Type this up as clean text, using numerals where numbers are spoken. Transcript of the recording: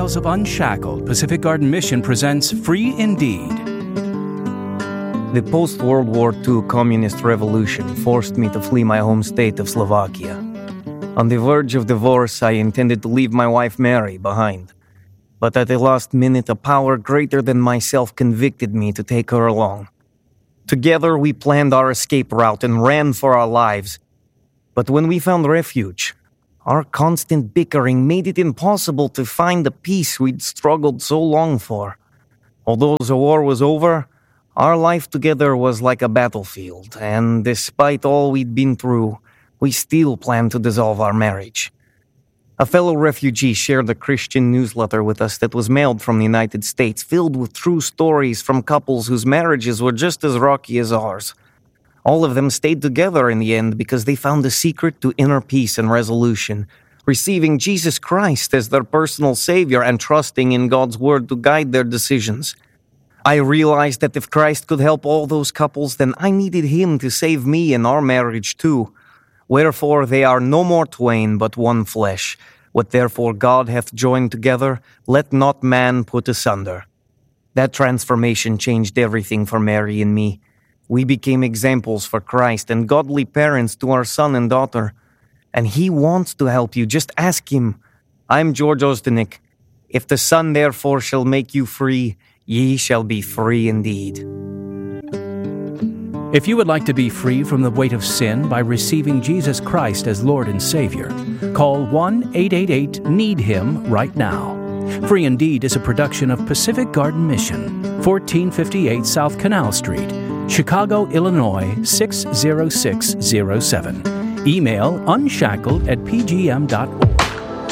Trials of Unshackled, Pacific Garden Mission presents Free Indeed. The post-World War II communist revolution forced me to flee my home state of Slovakia. On the verge of divorce, I intended to leave my wife Mary behind. But at the last minute, a power greater than myself convicted me to take her along. Together, we planned our escape route and ran for our lives. But when we found refuge, our constant bickering made it impossible to find the peace we'd struggled so long for. Although the war was over, our life together was like a battlefield, and despite all we'd been through, we still planned to dissolve our marriage. A fellow refugee shared a Christian newsletter with us that was mailed from the United States, filled with true stories from couples whose marriages were just as rocky as ours. All of them stayed together in the end because they found the secret to inner peace and resolution, receiving Jesus Christ as their personal Savior and trusting in God's Word to guide their decisions. I realized that if Christ could help all those couples, then I needed Him to save me and our marriage too. Wherefore they are no more twain, but one flesh. What therefore God hath joined together, let not man put asunder. That transformation changed everything for Mary and me. We became examples for Christ and godly parents to our son and daughter. And He wants to help you. Just ask Him. I'm George Ostanik. If the Son therefore shall make you free, ye shall be free indeed. If you would like to be free from the weight of sin by receiving Jesus Christ as Lord and Savior, call 1-888-NEED-HIM right now. Free Indeed is a production of Pacific Garden Mission, 1458 South Canal Street, Chicago, Illinois 60607. Email unshackled@pgm.org.